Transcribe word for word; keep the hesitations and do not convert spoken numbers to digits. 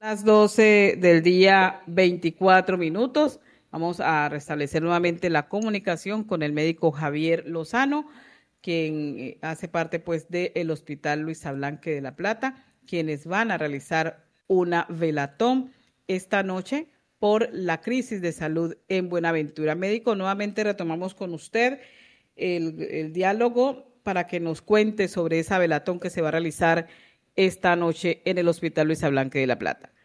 Las doce del día, veinticuatro minutos. Vamos a restablecer nuevamente la comunicación con el médico Javier Lozano, quien eh, hace parte pues del Hospital Luisa Blanque de La Plata, quienes van a realizar una velatón esta noche por la crisis de salud en Buenaventura. Médico, nuevamente retomamos con usted el, el diálogo para que nos cuente sobre esa velatón que se va a realizar esta noche en el Hospital Luisa Blanque de La Plata.